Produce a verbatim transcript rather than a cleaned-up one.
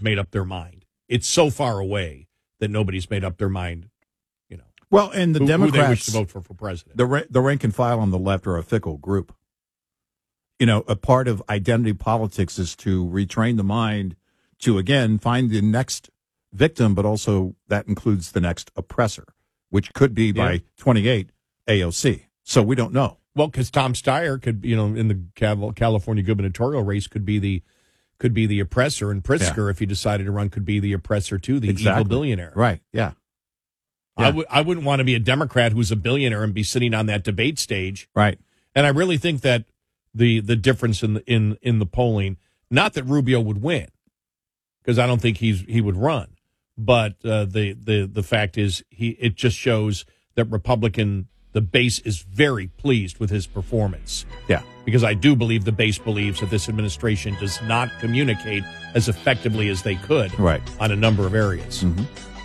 made up their mind. It's so far away that nobody's made up their mind, you know. Well, and the who, Democrats, who they wish to vote for for president. The, ra- the rank and file on the left are a fickle group. You know, a part of identity politics is to retrain the mind to, again, find the next victim, but also that includes the next oppressor, which could be by Yeah. twenty-eight A O C. So we don't know. Well, because Tom Steyer could, you know, in the Cal- California gubernatorial race, could be the could be the oppressor, and Pritzker, Yeah. if he decided to run, could be the oppressor too, the Exactly. evil billionaire. Right, yeah. I Yeah. would I wouldn't want to be a Democrat who's a billionaire and be sitting on that debate stage. Right. And I really think that the the difference in the, in in the polling, not that Rubio would win, because I don't think he's he would run, but uh, the the the fact is he it just shows that Republican the base is very pleased with his performance. Yeah. Because I do believe the base believes that this administration does not communicate as effectively as they could Right. on a number of areas. Mm-hmm.